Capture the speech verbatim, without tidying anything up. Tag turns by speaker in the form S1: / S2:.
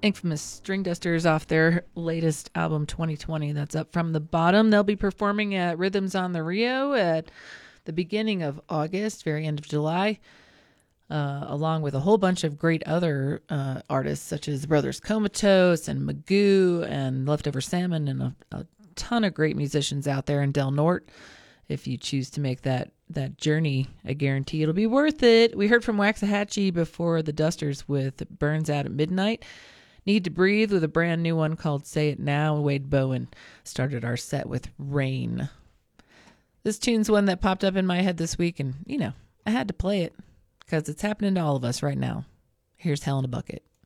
S1: Infamous String Dusters off their latest album twenty twenty. That's Up From the Bottom. They'll be performing at Rhythms on the Rio at the beginning of August, very end of July, uh, along with a whole bunch of great other uh, artists such as Brothers Comatose and Magoo and Leftover Salmon and a, a ton of great musicians out there in Del Norte. If you choose to make that that journey, I guarantee it'll be worth it. We heard from Waxahachie before the Dusters with Burns Out at Midnight. Need to Breathe with a brand new one called Say It Now. Wade Bowen started our set with Rain. This tune's one that popped up in my head this week, and, you know, I had to play it because it's happening to all of us right now. Here's Hell in a Bucket.